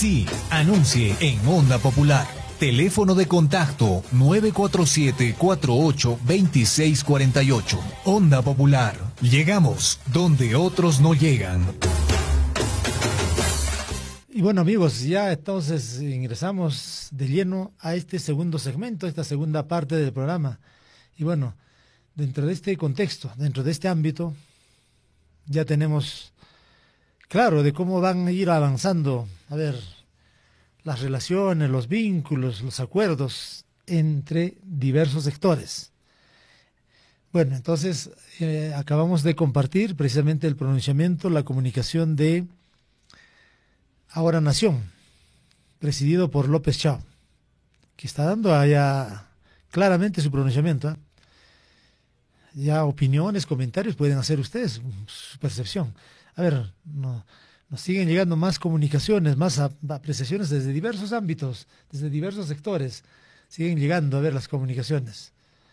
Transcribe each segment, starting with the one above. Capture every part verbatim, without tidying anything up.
Sí, anuncie en Onda Popular. Teléfono de contacto nueve cuatro siete, cuatro ocho, dos seis cuatro ocho. Onda Popular. Llegamos donde otros no llegan. Y bueno, amigos, ya entonces ingresamos de lleno a este segundo segmento, esta segunda parte del programa. Y bueno, dentro de este contexto, dentro de este ámbito, ya tenemos claro de cómo van a ir avanzando, a ver, las relaciones, los vínculos, los acuerdos entre diversos sectores. Bueno, entonces eh, acabamos de compartir precisamente el pronunciamiento, la comunicación de Ahora Nación, presidido por López Chao, que está dando allá claramente su pronunciamiento, ¿eh? Ya opiniones, comentarios pueden hacer ustedes, su percepción. A ver, no, nos siguen llegando más comunicaciones, más apreciaciones desde diversos ámbitos, desde diversos sectores. Siguen llegando a ver las comunicaciones.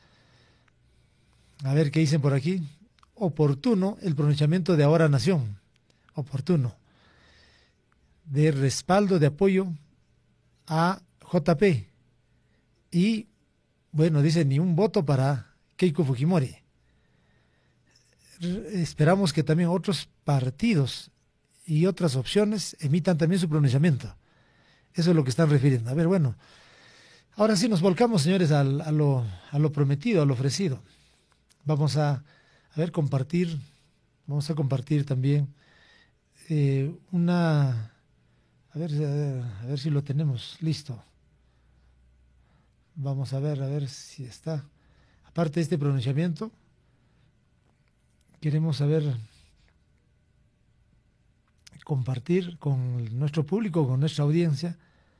A ver qué dicen por aquí. Oportuno el pronunciamiento de Ahora Nación. Oportuno. De respaldo, de apoyo a J P. Y, bueno, dice ni un voto para Keiko Fujimori. Esperamos que también otros partidos y otras opciones emitan también su pronunciamiento. Eso es lo que están refiriendo. A ver, bueno, ahora sí nos volcamos, señores, al, a, lo, a lo prometido, a lo ofrecido. Vamos a, a ver, compartir, vamos a compartir también eh, una, a ver, a ver, a ver si lo tenemos listo. Vamos a ver, a ver si está. Aparte de este pronunciamiento, queremos saber, compartir con nuestro público, con nuestra audiencia.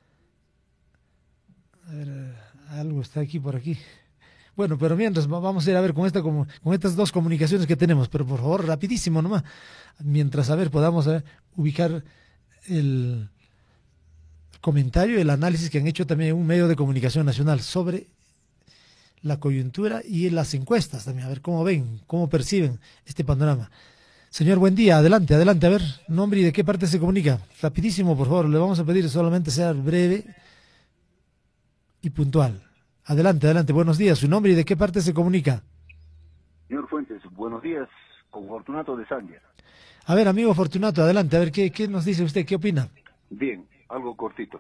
A ver, algo está aquí por aquí. Bueno, pero mientras vamos a ir a ver con esta con estas dos comunicaciones que tenemos, pero por favor, rapidísimo nomás, mientras a ver podamos a ver, ubicar el comentario, el análisis que han hecho también un medio de comunicación nacional sobre la coyuntura y las encuestas también, a ver cómo ven, cómo perciben este panorama. Señor, buen día, adelante, adelante, a ver, nombre y de qué parte se comunica. Rapidísimo, por favor, le vamos a pedir solamente sea breve y puntual. Adelante, adelante, buenos días, su nombre y de qué parte se comunica. Señor Fuentes, buenos días, con Fortunato de Sandia. A ver, amigo Fortunato, adelante, a ver, ¿qué, qué nos dice usted, qué opina? Bien, algo cortito.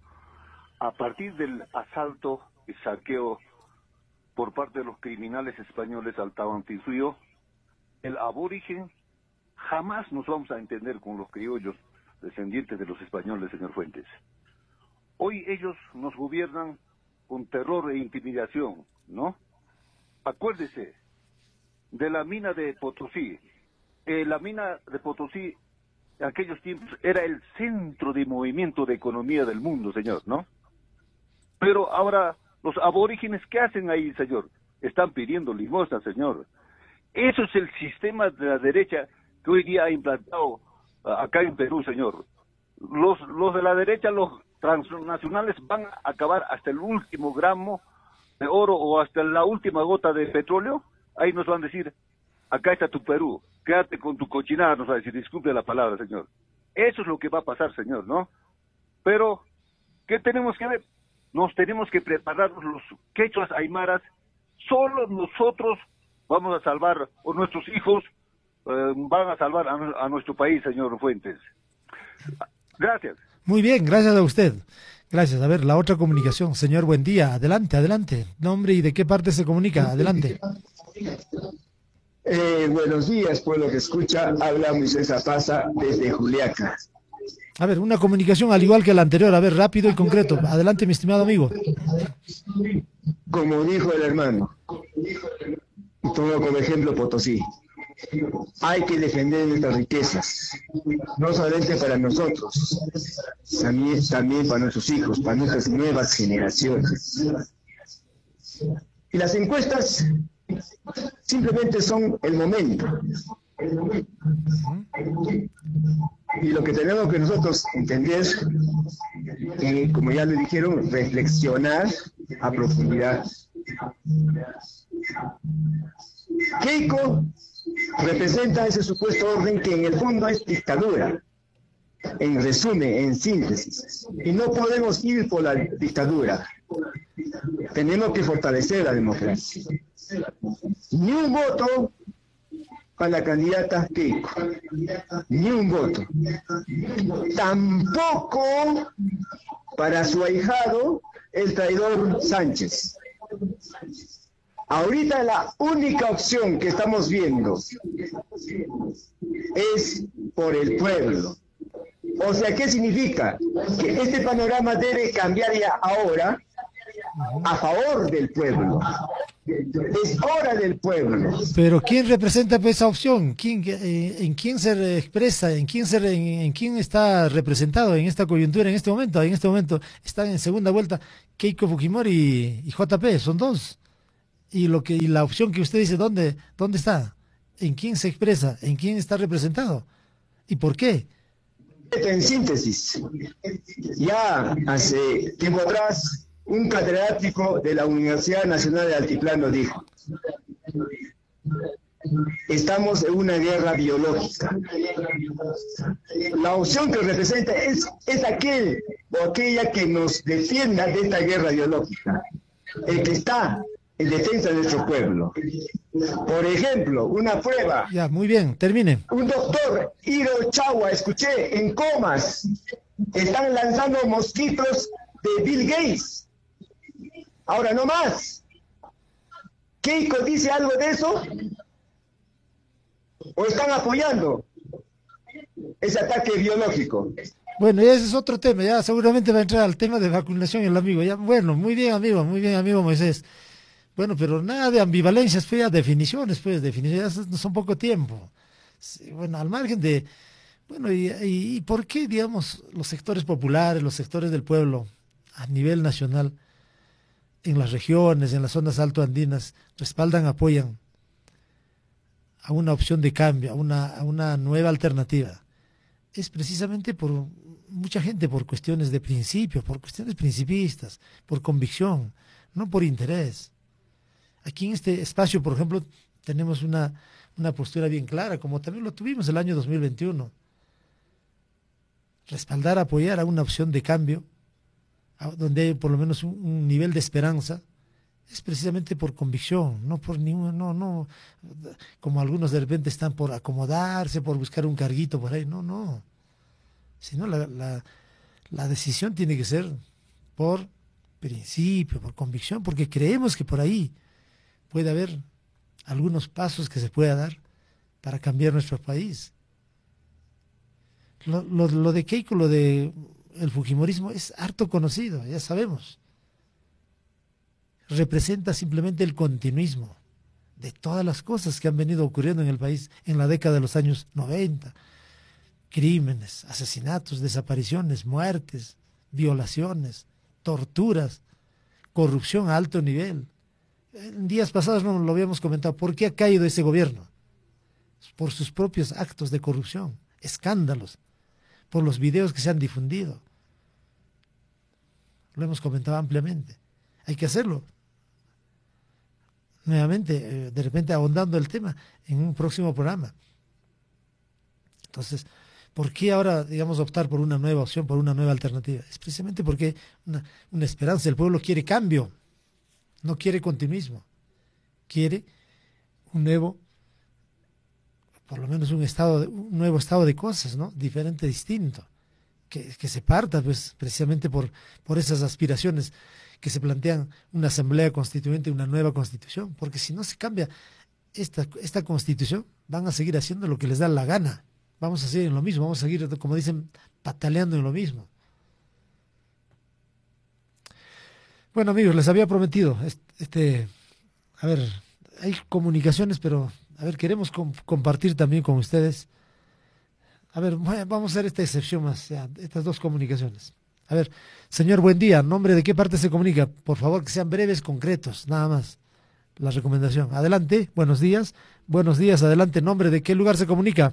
A partir del asalto y saqueo por parte de los criminales españoles al Tahuantinsuyo, el aborigen jamás nos vamos a entender con los criollos descendientes de los españoles, señor Fuentes. Hoy ellos nos gobiernan con terror e intimidación, ¿no? Acuérdese de la mina de Potosí. Eh, la mina de Potosí en aquellos tiempos era el centro de movimiento de economía del mundo, señor, ¿no? Pero ahora los aborígenes, ¿qué hacen ahí, señor? Están pidiendo limosna, señor. Eso es el sistema de la derecha que hoy día ha implantado uh, acá en Perú, señor. Los, los de la derecha, los transnacionales, van a acabar hasta el último gramo de oro o hasta la última gota de petróleo. Ahí nos van a decir, acá está tu Perú, quédate con tu cochinada, nos va a decir, disculpe la palabra, señor. Eso es lo que va a pasar, señor, ¿no? Pero, ¿qué tenemos que ver? Nos tenemos que preparar los quechuas aymaras. Solo nosotros vamos a salvar, o nuestros hijos eh, van a salvar a, a nuestro país, señor Fuentes. Gracias. Muy bien, gracias a usted. Gracias. A ver, la otra comunicación. Señor, buen día. Adelante, adelante. Nombre y de qué parte se comunica. Adelante. Eh, buenos días, pueblo que escucha. Habla Moisés Apaza desde Juliaca. A ver, una comunicación al igual que la anterior. A ver, rápido y concreto. Adelante, mi estimado amigo. Como dijo el hermano, y tomo como ejemplo Potosí. Hay que defender nuestras riquezas, no solamente para nosotros, también, también para nuestros hijos, para nuestras nuevas generaciones. Y las encuestas simplemente son el momento. Y lo que tenemos que nosotros entender, eh, como ya le dijeron, reflexionar a profundidad. Keiko representa ese supuesto orden que en el fondo es dictadura. en resumen, en síntesis. Y no podemos ir por la dictadura. Tenemos que fortalecer la democracia. Ni un voto para la candidata Keiko. Ni un voto. Tampoco para su ahijado, el traidor Sánchez. Ahorita la única opción que estamos viendo es por el pueblo. O sea, ¿qué significa? Que este panorama debe cambiar ya ahora a favor del pueblo. Es hora del pueblo. Pero ¿quién representa esa opción? ¿Quién, eh, ¿En quién se expresa? ¿En quién, se, en, ¿En quién está representado en esta coyuntura, en este momento? En este momento están en segunda vuelta Keiko Fujimori y, y J P, son dos. Y lo que y la opción que usted dice, ¿dónde, dónde está? ¿En quién se expresa? ¿En quién está representado? ¿Y por qué? En síntesis, ya hace tiempo atrás, un catedrático de la Universidad Nacional de Altiplano dijo: estamos en una guerra biológica. La opción que representa es, es aquel o aquella que nos defienda de esta guerra biológica, el que está en defensa de nuestro pueblo. Por ejemplo, una prueba. Ya, muy bien, termine. Un doctor, Hiro Chagua, escuché, en comas, están lanzando mosquitos de Bill Gates. Ahora, no más. ¿Keiko dice algo de eso? ¿O están apoyando ese ataque biológico? Bueno, ese es otro tema, ya seguramente va a entrar al tema de vacunación el amigo. Ya, bueno, muy bien, amigo, muy bien, amigo Moisés. Bueno, pero nada de ambivalencias, pues, ya definiciones, pues, definiciones, no son poco tiempo. Sí, bueno, al margen de, bueno, y, y, y por qué, digamos, los sectores populares, los sectores del pueblo, a nivel nacional, en las regiones, en las zonas altoandinas, respaldan, apoyan a una opción de cambio, a una, a una nueva alternativa. Es precisamente por mucha gente, por cuestiones de principio, por cuestiones principistas, por convicción, no por interés. Aquí en este espacio, por ejemplo, tenemos una, una postura bien clara, como también lo tuvimos el año dos mil veintiuno. Respaldar, apoyar a una opción de cambio, a, donde hay por lo menos un, un nivel de esperanza, es precisamente por convicción, no por ningún, no, no, como algunos de repente están por acomodarse, por buscar un carguito por ahí, no, no. Sino la, la, la decisión tiene que ser por principio, por convicción, porque creemos que por ahí puede haber algunos pasos que se pueda dar para cambiar nuestro país. Lo, lo, lo de Keiko, lo de el fujimorismo es harto conocido, ya sabemos. Representa simplemente el continuismo de todas las cosas que han venido ocurriendo en el país en la década de los años noventa. Crímenes, asesinatos, desapariciones, muertes, violaciones, torturas, corrupción a alto nivel. En días pasados no lo habíamos comentado. ¿Por qué ha caído ese gobierno? Por sus propios actos de corrupción, escándalos, por los videos que se han difundido. Lo hemos comentado ampliamente. Hay que hacerlo. Nuevamente, de repente ahondando el tema en un próximo programa. Entonces, ¿por qué ahora, digamos, optar por una nueva opción, por una nueva alternativa? Es precisamente porque una, una esperanza, el pueblo quiere cambio. No quiere continuismo, quiere un nuevo, por lo menos un estado, de, un nuevo estado de cosas, ¿no? Diferente, distinto, que, que se parta, pues, precisamente por, por esas aspiraciones que se plantean una asamblea constituyente, una nueva constitución, porque si no se cambia esta, esta constitución, van a seguir haciendo lo que les da la gana, vamos a seguir en lo mismo, vamos a seguir, como dicen, pataleando en lo mismo. Bueno, amigos, les había prometido, este, a ver, hay comunicaciones, pero, a ver, queremos com compartir también con ustedes. A ver, vamos a hacer esta excepción más, ya, estas dos comunicaciones. A ver, señor, buen día, ¿nombre de qué parte se comunica? Por favor, que sean breves, concretos, nada más, la recomendación. Adelante, buenos días, buenos días, adelante, ¿nombre de qué lugar se comunica?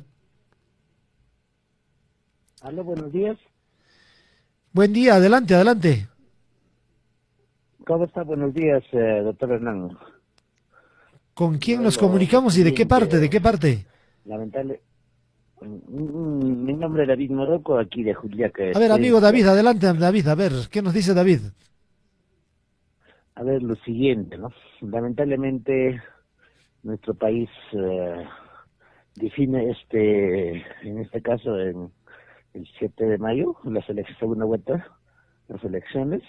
Aló, buenos días. Buen día, adelante, adelante. ¿Cómo está? Buenos días, eh, doctor Hernán. ¿Con quién nos comunicamos y de qué parte? ¿De qué parte? Lamentable, Mi nombre es David Morocco, aquí de Juliaca. A ver, amigo David, adelante, David, a ver, ¿qué nos dice David? A ver, lo siguiente, ¿no? Lamentablemente, nuestro país eh, define este, en este caso, en el siete de mayo, la segunda vuelta, las elecciones,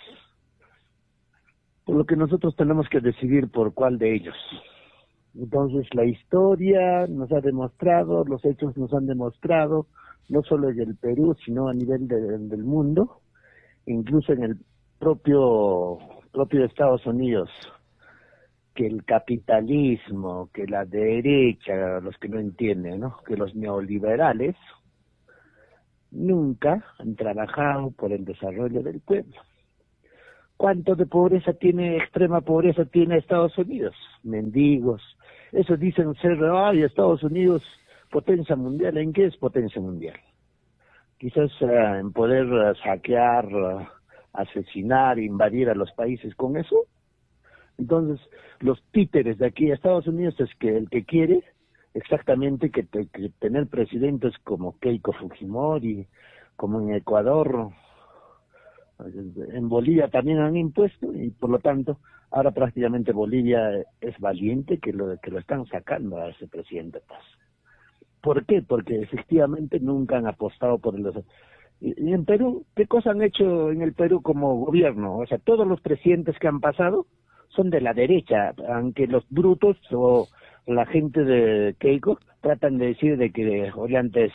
por lo que nosotros tenemos que decidir por cuál de ellos. Entonces la historia nos ha demostrado, los hechos nos han demostrado, no solo en el Perú, sino a nivel de, del mundo, incluso en el propio, propio Estados Unidos, que el capitalismo, que la derecha, los que no entienden, ¿no? Que los neoliberales nunca han trabajado por el desarrollo del pueblo. ¿Cuánto de pobreza tiene, extrema pobreza tiene Estados Unidos? Mendigos. Eso dicen ser, ay, Estados Unidos, potencia mundial. ¿En qué es potencia mundial? Quizás uh, en poder uh, saquear, uh, asesinar, invadir a los países con eso. Entonces, los títeres de aquí a Estados Unidos es que el que quiere exactamente que, te, que tener presidentes como Keiko Fujimori, como en Ecuador, en Bolivia también han impuesto, y por lo tanto ahora prácticamente Bolivia es valiente que lo que lo están sacando a ese presidente Paz. ¿Por qué? Porque efectivamente nunca han apostado por los... Y, y en Perú, ¿qué cosa han hecho en el Perú como gobierno? O sea, todos los presidentes que han pasado son de la derecha, aunque los brutos o la gente de Keiko tratan de decir de que Ollanta es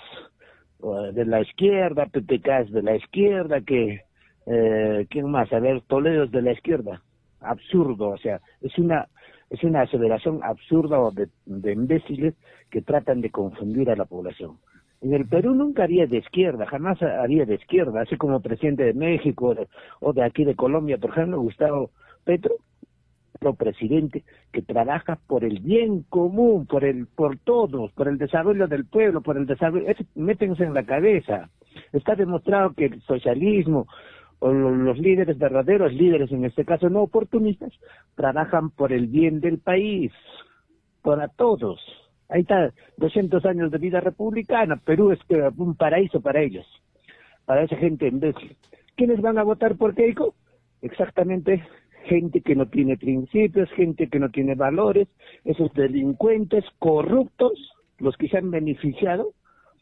de la izquierda, P P K es de la izquierda, que Eh, ¿quién más? A ver, Toledo es de la izquierda. Absurdo, o sea, es una es una aseveración absurda de, de imbéciles que tratan de confundir a la población. En el Perú nunca haría de izquierda, jamás haría de izquierda, así como presidente de México o de, o de aquí de Colombia, por ejemplo, Gustavo Petro, otro presidente que trabaja por el bien común, por el por todos, por el desarrollo del pueblo, por el desarrollo, es, métense en la cabeza. Está demostrado que el socialismo o los líderes verdaderos, líderes en este caso no oportunistas, trabajan por el bien del país, para todos. Ahí está, doscientos años de vida republicana, Perú es un paraíso para ellos, para esa gente imbécil. ¿Quiénes van a votar por Keiko? Exactamente, gente que no tiene principios, gente que no tiene valores, esos delincuentes corruptos, los que se han beneficiado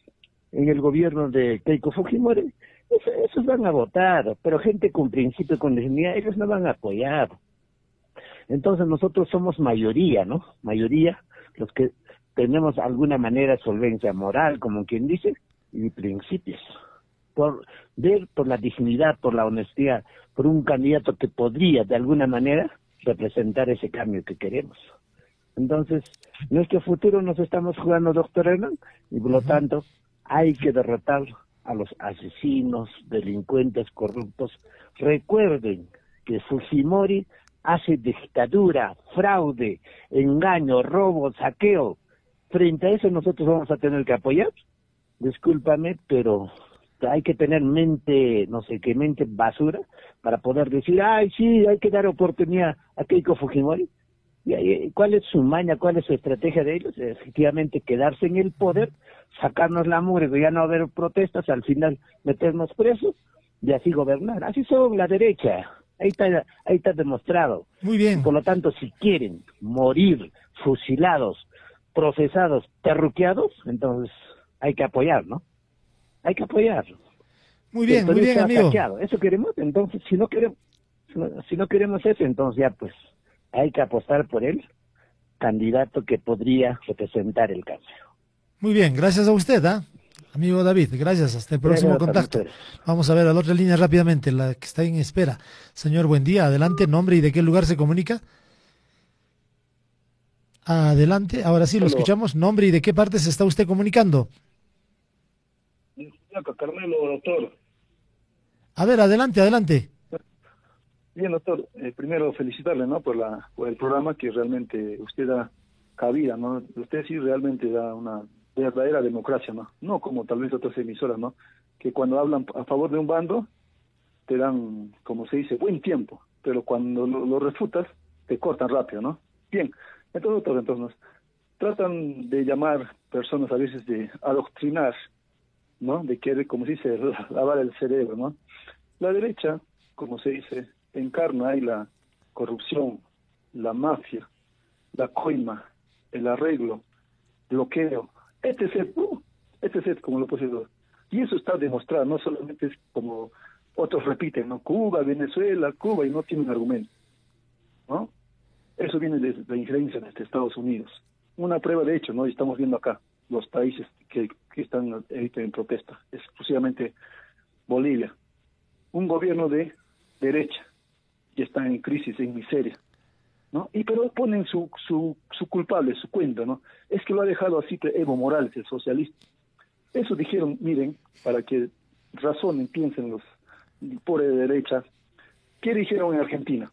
en el gobierno de Keiko Fujimori, esos, esos van a votar, pero gente con principio y con dignidad, ellos no van a apoyar. Entonces nosotros somos mayoría, ¿no? Mayoría, los que tenemos alguna manera solvencia moral, como quien dice, y principios. Por ver por la dignidad, por la honestidad, por un candidato que podría de alguna manera representar ese cambio que queremos. Entonces, nuestro futuro nos estamos jugando, doctor Hernán, y por lo tanto hay que derrotar a los asesinos, delincuentes, corruptos. Recuerden que Fujimori hace dictadura, fraude, engaño, robo, saqueo. Frente a eso nosotros vamos a tener que apoyar. Discúlpame, pero hay que tener mente, no sé qué, mente basura, para poder decir, ay, sí, hay que dar oportunidad a Keiko Fujimori. ¿Y cuál es su maña, cuál es su estrategia de ellos? Efectivamente, quedarse en el poder, sacarnos la mugre, ya no haber protestas, al final meternos presos y así gobernar. Así son la derecha. Ahí está, ahí está demostrado. Muy bien. Por lo tanto, si quieren morir fusilados, procesados, terruqueados, entonces hay que apoyar, ¿no? Hay que apoyar. Muy bien, muy bien, amigo. Saqueado. Eso queremos, entonces, si no queremos, si no queremos eso, entonces ya pues hay que apostar por el candidato que podría representar el cambio. Muy bien, gracias a usted, ¿eh? Amigo David, gracias, hasta el próximo Gracias, contacto. doctor. Vamos a ver a la otra línea rápidamente, la que está en espera. Señor, buen día, adelante, nombre y de qué lugar se comunica. Adelante, ahora sí lo Hello. escuchamos, nombre y de qué parte se está usted comunicando. Carmelo, doctor. A ver, adelante, adelante. Bien, doctor, eh, primero felicitarle, ¿no? por la por el programa que realmente usted da cabida, ¿no? Usted sí realmente da una verdadera democracia, ¿no? No como tal vez otras emisoras, ¿no? Que cuando hablan a favor de un bando te dan, como se dice, buen tiempo, pero cuando lo, lo refutas te cortan rápido, ¿no? Bien, entonces, doctor, entonces tratan de llamar personas a veces de adoctrinar, ¿no? De querer, como se dice, lavar el cerebro, ¿no? La derecha, como se dice, encarna ahí la corrupción, la mafia, la coima, el arreglo, bloqueo, etcétera, uh, etcétera, como lo posible. Y eso está demostrado, no solamente es como otros repiten, ¿no? Cuba, Venezuela, Cuba, y no tienen argumento, ¿no? Eso viene de la injerencia de Estados Unidos. Una prueba de hecho, ¿no? Y estamos viendo acá los países que, que están ahorita en protesta, exclusivamente Bolivia. Un gobierno de derecha, que está en crisis, en miseria, ¿no? Y pero ponen su, su, su culpable, su cuenta, ¿no? Es que lo ha dejado así Evo Morales, el socialista. Eso dijeron, miren, para que razonen, piensen los por de derecha, ¿qué dijeron en Argentina?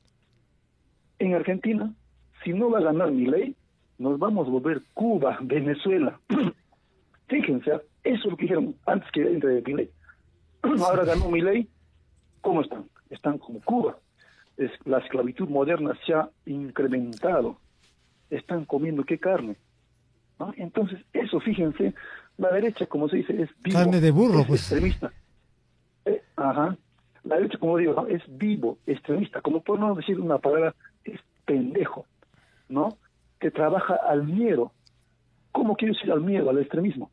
En Argentina, si no va a ganar Milei, nos vamos a volver Cuba, Venezuela. Fíjense, eso es lo que dijeron antes que entre Milei. Ahora ganó Milei, ¿cómo están? Están como Cuba. Es, la esclavitud moderna se ha incrementado. Están comiendo qué carne, ¿no? Entonces, eso, fíjense, la derecha, como se dice, es vivo, carne de burro, es pues. extremista. Eh, ajá. La derecha, como digo, ¿no? Es vivo, extremista, como por no decir una palabra, es pendejo, ¿no? Que trabaja al miedo. ¿Cómo quieres ir al miedo, al extremismo?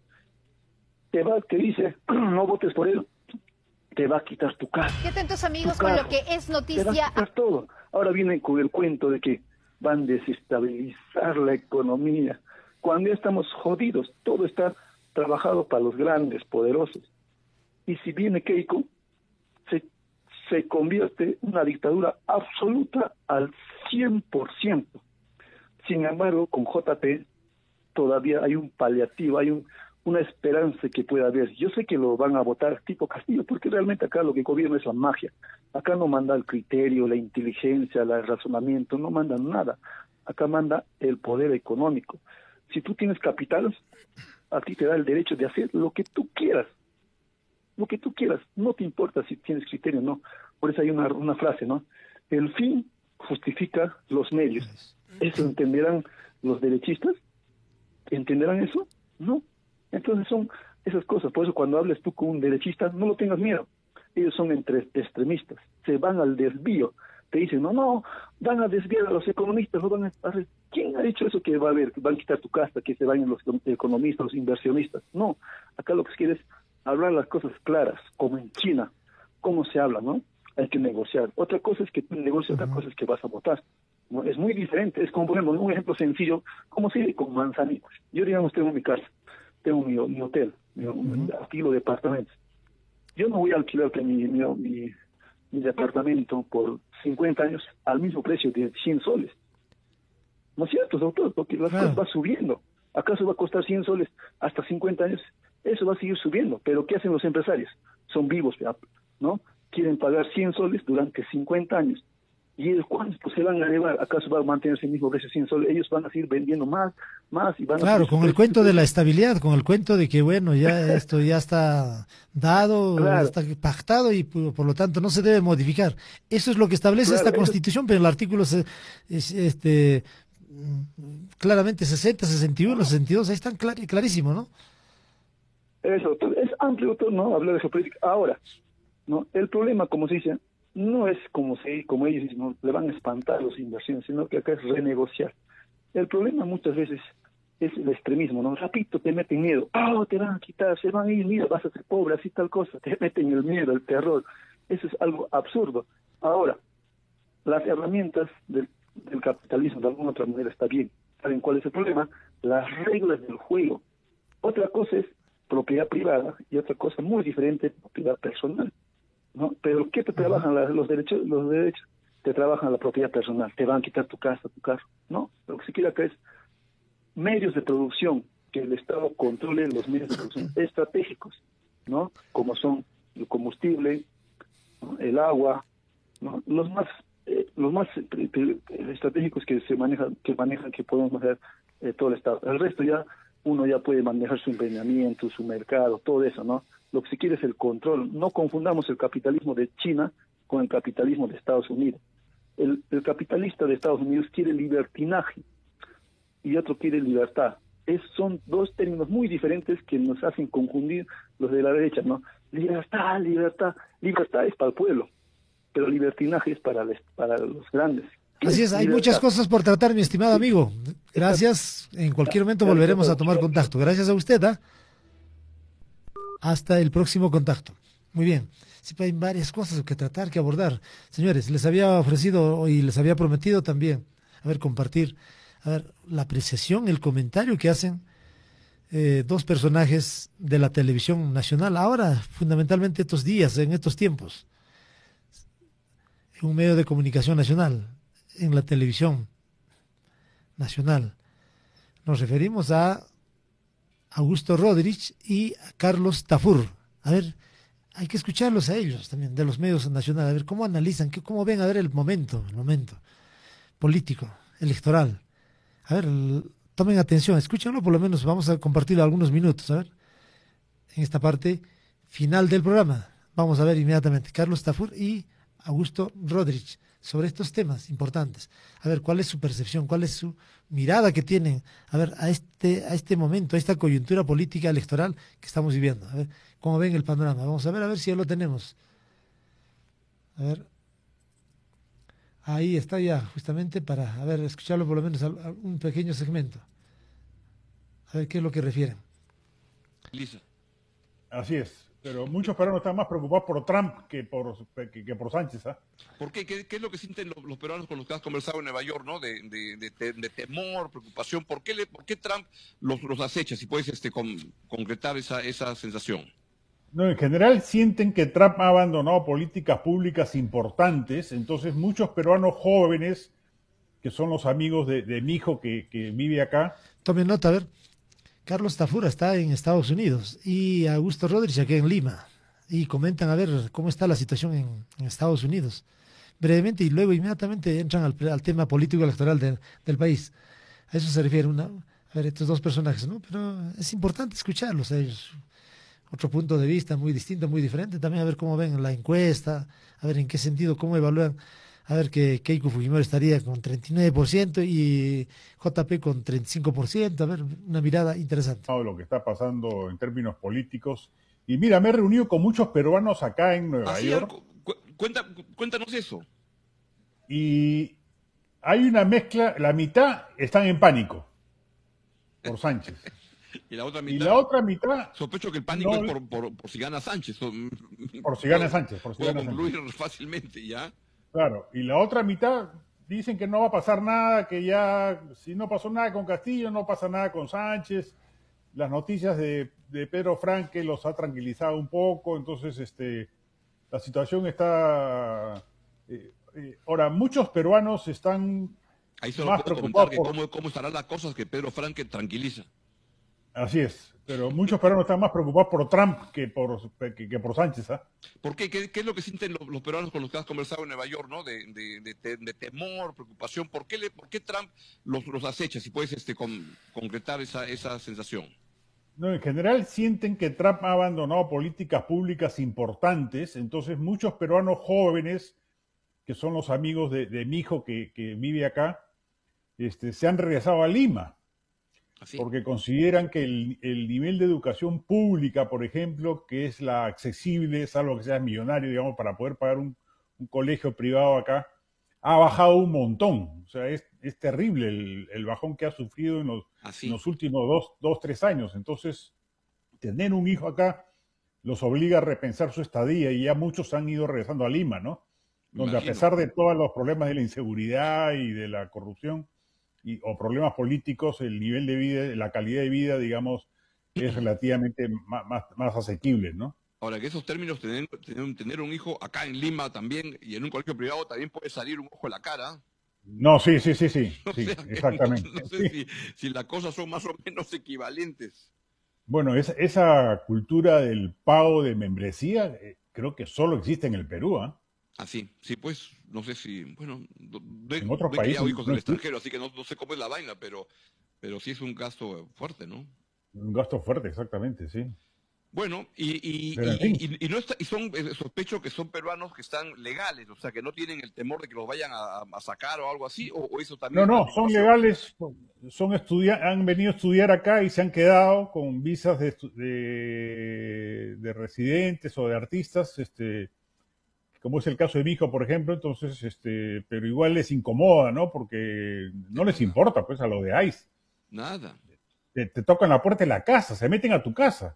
Te va, te dice, no votes por él, te va a quitar tu casa. ¿Qué tantos amigos tu con carro, lo que es te va a noticia? quitar todo. Ahora vienen con el cuento de que van a desestabilizar la economía. Cuando ya estamos jodidos, todo está trabajado para los grandes, poderosos. Y si viene Keiko, se, se convierte en una dictadura absoluta al cien por ciento. Sin embargo, con J P todavía hay un paliativo, hay un, una esperanza que pueda haber. Yo sé que lo van a votar tipo Castillo, porque realmente acá lo que gobierna es la magia. Acá no manda el criterio, la inteligencia, el razonamiento, no mandan nada. Acá manda el poder económico. Si tú tienes capital, a ti te da el derecho de hacer lo que tú quieras. Lo que tú quieras. No te importa si tienes criterio o no. Por eso hay una, una frase, ¿no? El fin justifica los medios. ¿Eso entenderán los derechistas? ¿Entenderán eso? No. Entonces son esas cosas. Por eso cuando hables tú con un derechista, no lo tengas miedo. Ellos son entre extremistas. Se van al desvío. Te dicen, no, no, van a desviar a los economistas. No van a... ¿Quién ha dicho eso que va a haber? Que van a quitar tu casa, que se vayan los economistas, los inversionistas. No. Acá lo que se quiere es hablar las cosas claras, como en China. ¿Cómo se habla, no? Hay que negociar. Otra cosa es que tú negocias, otra cosa es que vas a votar. ¿No? Es muy diferente. Es como, por ejemplo, un ejemplo sencillo, ¿cómo se dice con manzanitas? Yo, digamos, tengo mi casa, tengo mi, mi hotel, mi, uh-huh. mi alquilo de departamentos. Yo no voy a alquilar mi, mi, mi, mi departamento por cincuenta años al mismo precio de cien soles. ¿No es cierto, doctor? Porque las claro. cosas van subiendo. ¿Acaso va a costar cien soles hasta cincuenta años? Eso va a seguir subiendo. ¿Pero qué hacen los empresarios? Son vivos, ¿no? Quieren pagar cien soles durante cincuenta años. ¿Y ellos cuánto se van a elevar? ¿Acaso va a mantenerse el mismo precio cien soles? Ellos van a seguir vendiendo más, más y van claro, a... Claro, con el cuento de la estabilidad, con el cuento de que, bueno, ya esto ya está dado, claro. está pactado y por, por lo tanto no se debe modificar. Eso es lo que establece claro, esta Constitución, pero el artículo es, es, este claramente sesenta, sesenta y uno, sesenta y dos, ahí están clar, clarísimo, ¿no? Eso, es amplio, doctor, ¿no? Hablar de geopolítica. Ahora, ¿no? El problema, como se dice, no es como se, como ellos dicen, no, le van a espantar las inversiones, sino que acá es renegociar. El problema muchas veces es el extremismo, ¿no? Rapidito te meten miedo, oh, te van a quitar, se van a ir, mira, vas a ser pobre, así tal cosa, te meten el miedo, el terror. Eso es algo absurdo. Ahora, las herramientas del, del capitalismo de alguna otra manera está bien. ¿Saben cuál es el problema? Las reglas del juego. Otra cosa es propiedad privada y otra cosa muy diferente, propiedad personal, ¿no? Pero ¿qué te trabajan la, los derechos? Los derechos te trabajan la propiedad personal, te van a quitar tu casa, tu carro, ¿no? Lo que se quiere acá es medios de producción, que el Estado controle los medios de producción estratégicos, ¿no? Como son el combustible, ¿no? El agua, ¿no? Los más eh, los más eh, estratégicos que se manejan, que manejan, que podemos manejar eh, todo el Estado. El resto ya uno ya puede manejar su emprendimiento, su mercado, todo eso, ¿no? Lo que se quiere es el control. No confundamos el capitalismo de China con el capitalismo de Estados Unidos. El, el capitalista de Estados Unidos quiere libertinaje y otro quiere libertad. Es, son dos términos muy diferentes que nos hacen confundir los de la derecha, ¿no? Libertad, libertad, libertad es para el pueblo, pero libertinaje es para, les, para los grandes. Así es, hay libertad? muchas cosas por tratar, mi estimado amigo. Gracias, en cualquier momento volveremos a tomar contacto. Gracias a usted, ¿eh? Hasta el próximo contacto. Muy bien. Siempre hay varias cosas que tratar, que abordar. Señores, les había ofrecido y les había prometido también, a ver, compartir, a ver, la apreciación, el comentario que hacen eh, dos personajes de la televisión nacional, ahora, fundamentalmente estos días, en estos tiempos, en un medio de comunicación nacional, en la televisión nacional. Nos referimos a Augusto Rodríguez y a Carlos Tafur. A ver, hay que escucharlos a ellos también, de los medios nacionales, a ver cómo analizan, qué, cómo ven a ver el momento, el momento político, electoral. A ver, tomen atención, escúchenlo, por lo menos vamos a compartirlo algunos minutos, a ver, en esta parte final del programa. Vamos a ver inmediatamente Carlos Tafur y Augusto Rodríguez sobre estos temas importantes. A ver, cuál es su percepción, cuál es su mirada que tienen, a ver, a este, a este momento, a esta coyuntura política electoral que estamos viviendo. A ver, cómo ven el panorama. Vamos a ver, a ver si ya lo tenemos. A ver. Ahí está ya, justamente para, a ver, escucharlo por lo menos un pequeño segmento. A ver qué es lo que refieren. Lisa. Así es. Pero muchos peruanos están más preocupados por Trump que por, que, que por Sánchez, ¿ah? ¿eh? ¿Por qué? ¿Qué? ¿Qué es lo que sienten los, los peruanos con los que has conversado en Nueva York, ¿no? De, de, de, de temor, preocupación. ¿Por qué, le, por qué Trump los, los acecha? Si puedes este, con, concretar esa, esa sensación. No, en general sienten que Trump ha abandonado políticas públicas importantes, entonces muchos peruanos jóvenes, que son los amigos de, de mi hijo que, que vive acá. Tomen nota, a ver. Carlos Tafura está en Estados Unidos y Augusto Rodríguez aquí en Lima. Y comentan a ver cómo está la situación en, en Estados Unidos. Brevemente y luego inmediatamente entran al, al tema político electoral de, del país. A eso se refiere una, a ver, estos dos personajes, ¿no? Pero es importante escucharlos a ellos. Otro punto de vista muy distinto, muy diferente. También a ver cómo ven la encuesta, a ver en qué sentido, cómo evalúan. A ver que Keiko Fujimori estaría con treinta y nueve por ciento y J P con treinta y cinco por ciento. A ver, una mirada interesante. Lo que está pasando en términos políticos. Y mira, me he reunido con muchos peruanos acá en Nueva Así York. Cu cuenta, cuéntanos eso. Y hay una mezcla, la mitad están en pánico por Sánchez. Y la otra mitad, y la otra mitad sospecho que el pánico no, es por, por, por si gana Sánchez. Por si gana Sánchez. Por si puedo gana concluir Sánchez. fácilmente, ¿ya? Claro, y la otra mitad dicen que no va a pasar nada, que ya, si no pasó nada con Castillo, no pasa nada con Sánchez. Las noticias de, de Pedro Franque los ha tranquilizado un poco, entonces este, la situación está... Eh, eh, ahora, muchos peruanos están Ahí solo más puedo preocupados comentar que por... cómo, cómo estarán las cosas que Pedro Franque tranquiliza. Así es, pero muchos peruanos están más preocupados por Trump que por, que, que por Sánchez, ¿ah? ¿eh? ¿Por qué? ¿Qué? ¿Qué es lo que sienten los, los peruanos con los que has conversado en Nueva York, ¿no? De, de, de, de temor, preocupación. ¿Por qué, le, por qué Trump los, los acecha? Si puedes este, con, concretar esa, esa sensación. No, en general sienten que Trump ha abandonado políticas públicas importantes, entonces muchos peruanos jóvenes, que son los amigos de, de mi hijo que, que vive acá, este, se han regresado a Lima. ¿Así? Porque consideran que el, el nivel de educación pública, por ejemplo, que es la accesible, salvo que seas millonario, digamos, para poder pagar un, un colegio privado acá, ha bajado un montón. O sea, es, es terrible el, el bajón que ha sufrido en los, en los últimos dos, dos, tres años. Entonces, tener un hijo acá los obliga a repensar su estadía y ya muchos han ido regresando a Lima, ¿no? Donde Imagino. a pesar de todos los problemas de la inseguridad y de la corrupción, Y, o problemas políticos, el nivel de vida, la calidad de vida, digamos, es relativamente más, más, más asequible, ¿no? Ahora, que esos términos, tener, tener, tener un hijo acá en Lima también, y en un colegio privado también puede salir un ojo a la cara. No, sí, sí, sí, sí, o sí sea, exactamente. No, no sé sí. si, si las cosas son más o menos equivalentes. Bueno, esa, esa cultura del pago de membresía, eh, creo que solo existe en el Perú, ¿ah? ¿eh? Ah, sí, sí, pues, no sé si, bueno, de, en otros de países hijos no del extranjero, así que no, no sé cómo es la vaina, pero, pero sí es un gasto fuerte, ¿no? Un gasto fuerte, exactamente, sí. Bueno, y, y, Pero, en y, fin. y, y no está, y son, eh, sospecho que son peruanos que están legales, o sea, que no tienen el temor de que los vayan a, a sacar o algo así, o, o eso también No, es una no, son preocupación. legales, son estudia han venido a estudiar acá y se han quedado con visas de, de, de residentes o de artistas, este, como es el caso de mi hijo, por ejemplo, entonces, este, pero igual les incomoda, ¿no? Porque no les importa, pues, a lo de ICE. Nada. Te, te tocan la puerta de la casa, se meten a tu casa.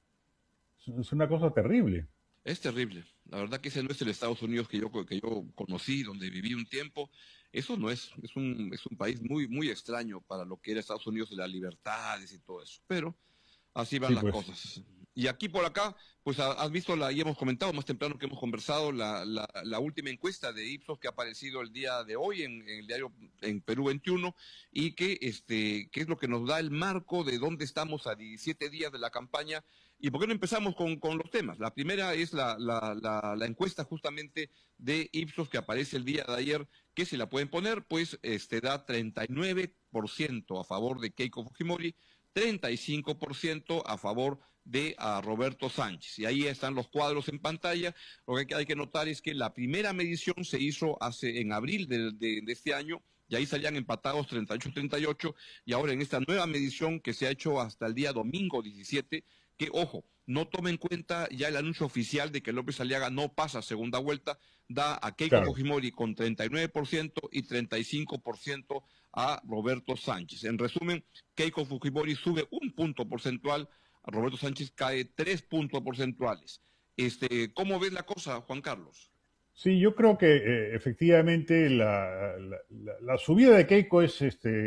Es una cosa terrible. Es terrible. La verdad que ese no es el Estados Unidos que yo, que yo conocí, donde viví un tiempo. Eso no es. Es un, es un país muy, muy extraño para lo que era Estados Unidos de las libertades y todo eso. Pero así van Sí, las pues. cosas. Y aquí por acá, pues has visto, la, y hemos comentado más temprano que hemos conversado, la, la, la última encuesta de Ipsos que ha aparecido el día de hoy en, en el diario en Perú veintiuno y que, este, que es lo que nos da el marco de dónde estamos a diecisiete días de la campaña. ¿Y por qué no empezamos con, con los temas? La primera es la, la, la, la encuesta justamente de Ipsos que aparece el día de ayer, que si la pueden poner, pues este, da treinta y nueve por ciento a favor de Keiko Fujimori, treinta y cinco por ciento a favor de a Roberto Sánchez. Y ahí están los cuadros en pantalla. Lo que hay que notar es que la primera medición se hizo hace en abril de, de, de este año, y ahí salían empatados treinta y ocho a treinta y ocho, y ahora en esta nueva medición que se ha hecho hasta el día domingo diecisiete, que, ojo, no tome en cuenta ya el anuncio oficial de que López Aliaga no pasa a segunda vuelta, da a Keiko Claro. Fujimori con treinta y nueve por ciento y treinta y cinco por ciento a Roberto Sánchez. En resumen, Keiko Fujimori sube un punto porcentual, a Roberto Sánchez cae tres puntos porcentuales. Este, ¿cómo ves la cosa, Juan Carlos? Sí, yo creo que eh, efectivamente la, la, la, la subida de Keiko es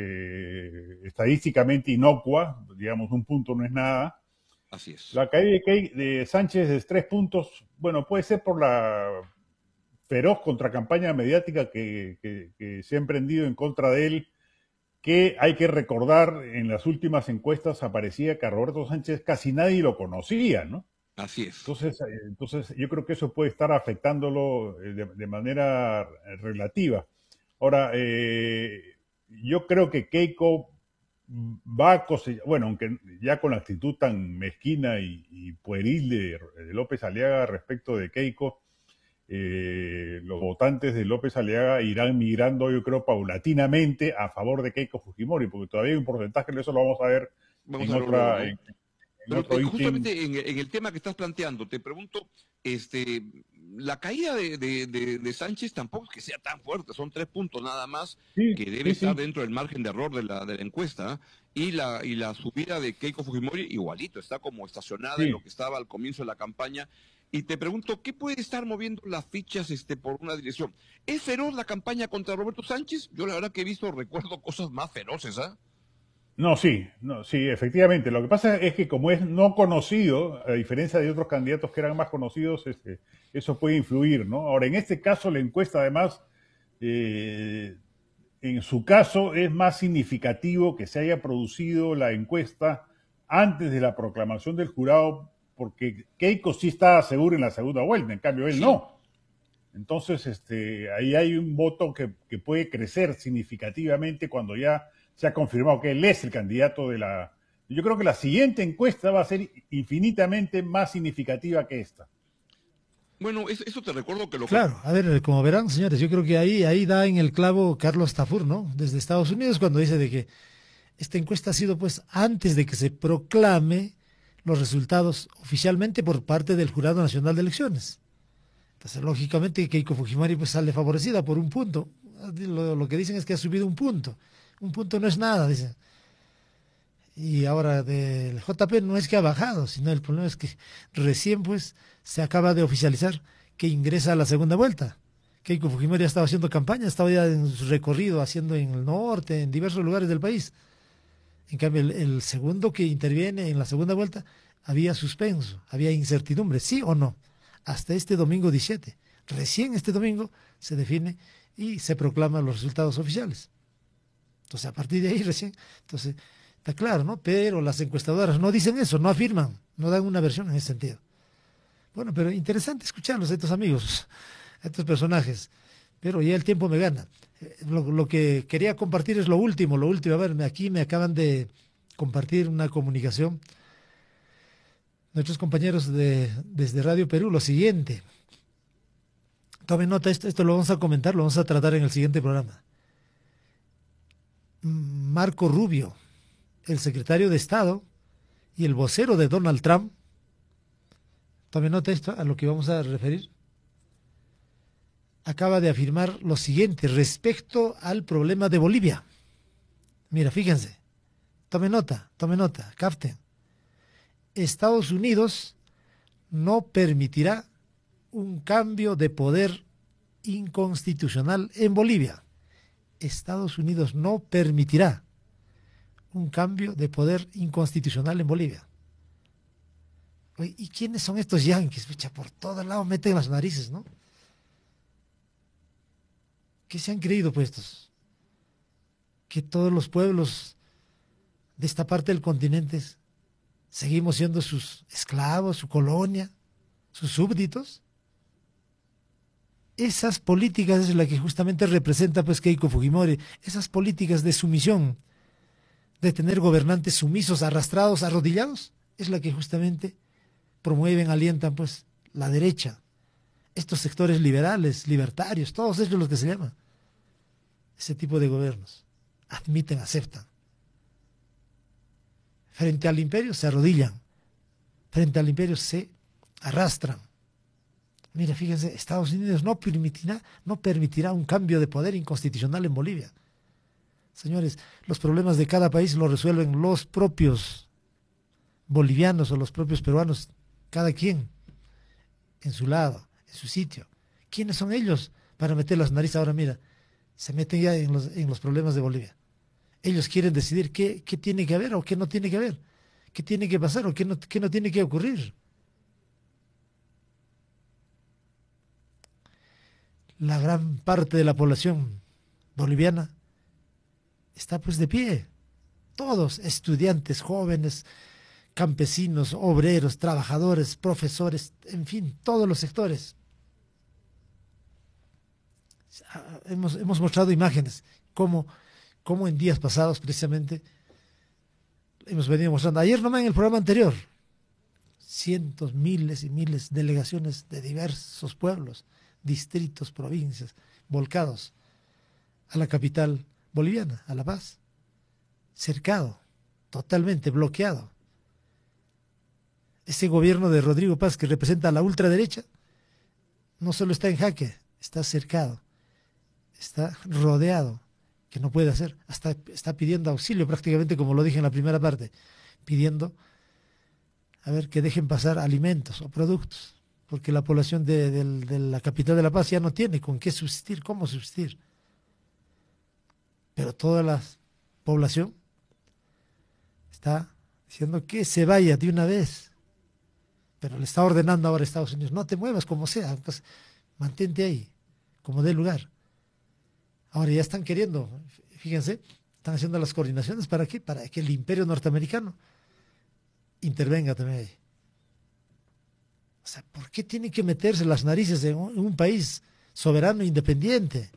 este, estadísticamente inocua, digamos, un punto no es nada. Así es. La caída de, Keiko, de Sánchez de tres puntos, bueno, puede ser por la feroz contracampaña mediática que, que, que se ha emprendido en contra de él, que hay que recordar, en las últimas encuestas aparecía que a Roberto Sánchez casi nadie lo conocía, ¿no? Así es. Entonces, entonces yo creo que eso puede estar afectándolo de, de manera relativa. Ahora, eh, yo creo que Keiko va a cosechar, bueno, aunque ya con la actitud tan mezquina y, y pueril de, de López Aliaga respecto de Keiko, eh, los votantes de López Aliaga irán migrando, yo creo, paulatinamente a favor de Keiko Fujimori, porque todavía hay un porcentaje, eso lo vamos a ver Vamos en a otra... verlo, ¿no? en, Pero, otro eh, ítem. justamente en, en el tema que estás planteando, te pregunto, este, la caída de, de, de, de Sánchez tampoco es que sea tan fuerte, son tres puntos nada más, sí, que debe sí, estar sí. dentro del margen de error de la, de la encuesta, ¿eh? y la y la subida de Keiko Fujimori igualito, está como estacionada Sí. en lo que estaba al comienzo de la campaña. Y te pregunto, ¿qué puede estar moviendo las fichas este, por una dirección? ¿Es feroz la campaña contra Roberto Sánchez? Yo la verdad que he visto, recuerdo cosas más feroces, ¿ah? ¿eh? No, sí, no, sí, efectivamente. Lo que pasa es que como es no conocido, a diferencia de otros candidatos que eran más conocidos, este, eso puede influir, ¿no? Ahora, en este caso, la encuesta, además, eh, en su caso, es más significativo que se haya producido la encuesta antes de la proclamación del jurado, porque Keiko sí estaba seguro en la segunda vuelta, en cambio él Sí. no. Entonces, este, ahí hay un voto que, que puede crecer significativamente cuando ya se ha confirmado que él es el candidato de la... Yo creo que la siguiente encuesta va a ser infinitamente más significativa que esta. Bueno, eso, eso te recuerdo que lo... Claro, a ver, como verán, señores, yo creo que ahí, ahí da en el clavo Carlos Tafur, ¿no? Desde Estados Unidos, cuando dice de que esta encuesta ha sido pues antes de que se proclame los resultados oficialmente por parte del Jurado Nacional de Elecciones. Entonces, lógicamente, Keiko Fujimori pues sale favorecida por un punto. Lo, lo que dicen es que ha subido un punto. Un punto no es nada, dicen. Y ahora del J P no es que ha bajado, sino el problema es que recién pues se acaba de oficializar que ingresa a la segunda vuelta. Keiko Fujimori ha estado haciendo campaña, estaba ya en su recorrido haciendo en el norte, en diversos lugares del país. En cambio, el, el segundo que interviene en la segunda vuelta había suspenso, había incertidumbre, sí o no, hasta este domingo diecisiete. Recién este domingo se define y se proclaman los resultados oficiales. Entonces, a partir de ahí recién, entonces, está claro, ¿no? Pero las encuestadoras no dicen eso, no afirman, no dan una versión en ese sentido. Bueno, pero interesante escucharlos a estos amigos, a estos personajes, pero ya el tiempo me gana. Lo, lo que quería compartir es lo último, lo último. A ver, aquí me acaban de compartir una comunicación nuestros compañeros de, desde Radio Perú lo siguiente. Tomen nota, esto, esto lo vamos a comentar, lo vamos a tratar en el siguiente programa. Marco Rubio, el secretario de Estado y el vocero de Donald Trump, tomen nota esto a lo que vamos a referir, acaba de afirmar lo siguiente respecto al problema de Bolivia. Mira, fíjense, tomen nota, tomen nota, capten. Estados Unidos no permitirá un cambio de poder inconstitucional en Bolivia. Estados Unidos no permitirá un cambio de poder inconstitucional en Bolivia. Oye, ¿y quiénes son estos yanquis? Pucha, por todos lados meten las narices, ¿no? ¿Qué se han creído puestos? Que todos los pueblos de esta parte del continente seguimos siendo sus esclavos, su colonia, sus súbditos. Esas políticas es la que justamente representa pues Keiko Fujimori, esas políticas de sumisión, de tener gobernantes sumisos, arrastrados, arrodillados, es la que justamente promueven, alientan pues la derecha, estos sectores liberales, libertarios, todos ellos los que se llaman, ese tipo de gobiernos, admiten, aceptan. Frente al imperio se arrodillan, frente al imperio se arrastran. Mira, fíjense, Estados Unidos no permitirá, no permitirá un cambio de poder inconstitucional en Bolivia. Señores, los problemas de cada país los resuelven los propios bolivianos o los propios peruanos, cada quien en su lado, en su sitio. ¿Quiénes son ellos para meter las narices? Ahora mira, se meten ya en los, en los problemas de Bolivia. Ellos quieren decidir qué, qué tiene que haber o qué no tiene que haber, qué tiene que pasar o qué no, qué no tiene que ocurrir. La gran parte de la población boliviana está pues de pie. Todos, estudiantes, jóvenes, campesinos, obreros, trabajadores, profesores, en fin, todos los sectores. Hemos, hemos mostrado imágenes, como, como en días pasados precisamente, hemos venido mostrando, ayer nomás en el programa anterior, cientos, miles y miles de delegaciones de diversos pueblos, distritos, provincias, volcados a la capital boliviana, a La Paz, cercado, totalmente bloqueado. Ese gobierno de Rodrigo Paz que representa a la ultraderecha no solo está en jaque, está cercado, está rodeado, que no puede hacer, hasta está pidiendo auxilio prácticamente, como lo dije en la primera parte, pidiendo a ver que dejen pasar alimentos o productos, porque la población de, de, de la capital de La Paz ya no tiene con qué subsistir, cómo subsistir. Pero toda la población está diciendo que se vaya de una vez. Pero le está ordenando ahora a Estados Unidos, no te muevas como sea, pues, mantente ahí, como dé lugar. Ahora ya están queriendo, fíjense, están haciendo las coordinaciones, ¿para qué? Para que el imperio norteamericano intervenga también ahí. O sea, ¿por qué tiene que meterse las narices en un, en un país soberano e independiente?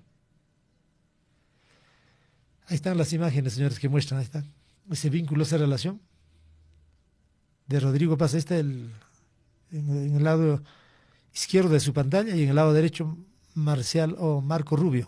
Ahí están las imágenes, señores, que muestran, ahí está, ese vínculo, esa relación de Rodrigo Paz. Ahí está el, en, en el lado izquierdo de su pantalla y en el lado derecho Marcial o Marco Rubio.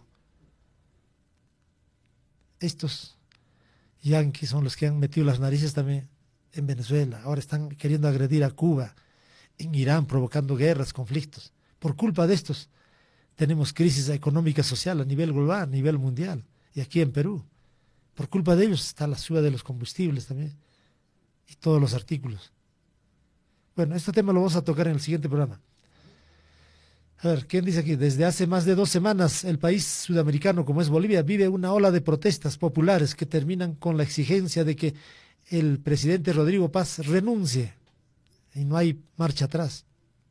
Estos yanquis son los que han metido las narices también en Venezuela. Ahora están queriendo agredir a Cuba, en Irán, provocando guerras, conflictos. Por culpa de estos tenemos crisis económica social a nivel global, a nivel mundial, y aquí en Perú. Por culpa de ellos está la suba de los combustibles también y todos los artículos. Bueno, este tema lo vamos a tocar en el siguiente programa. A ver, ¿quién dice aquí? Desde hace más de dos semanas el país sudamericano, como es Bolivia, vive una ola de protestas populares que terminan con la exigencia de que el presidente Rodrigo Paz renuncie. Y no hay marcha atrás.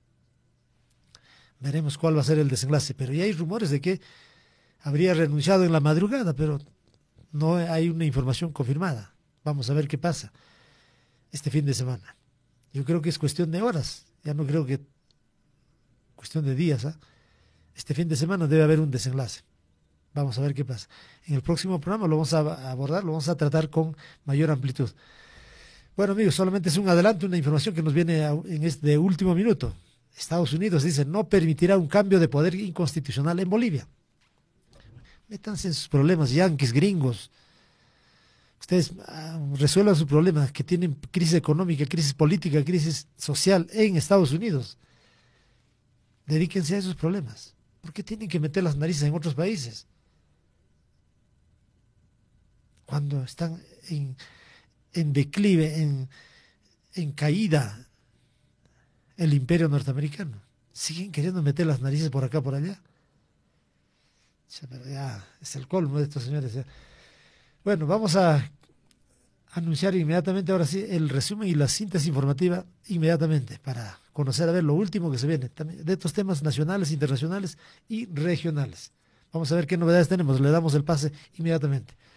Veremos cuál va a ser el desenlace. Pero ya hay rumores de que habría renunciado en la madrugada, pero no hay una información confirmada. Vamos a ver qué pasa este fin de semana. Yo creo que es cuestión de horas. Ya no creo que cuestión de días. ¿eh? Este fin de semana debe haber un desenlace. Vamos a ver qué pasa. En el próximo programa lo vamos a abordar, lo vamos a tratar con mayor amplitud. Bueno, amigos, solamente es un adelanto, una información que nos viene a, en este último minuto. Estados Unidos dice no permitirá un cambio de poder inconstitucional en Bolivia. Métanse en sus problemas, yanquis, gringos. Ustedes ah, resuelvan sus problemas, que tienen crisis económica, crisis política, crisis social en Estados Unidos. Dedíquense a esos problemas. ¿Por qué tienen que meter las narices en otros países? Cuando están en, en declive, en, en caída el imperio norteamericano. Siguen queriendo meter las narices por acá, por allá. Ya, es el colmo de estos señores. Ya. Bueno, vamos a anunciar inmediatamente, ahora sí, el resumen y la síntesis informativa inmediatamente para conocer a ver lo último que se viene de estos temas nacionales, internacionales y regionales. Vamos a ver qué novedades tenemos. Le damos el pase inmediatamente.